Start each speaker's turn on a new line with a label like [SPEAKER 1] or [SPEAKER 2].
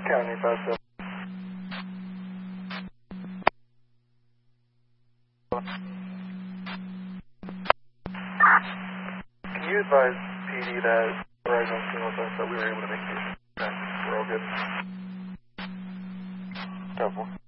[SPEAKER 1] County 57. Can you advise PD that Verizon was seeing with us that we were able to make the okay, we're all good. Double.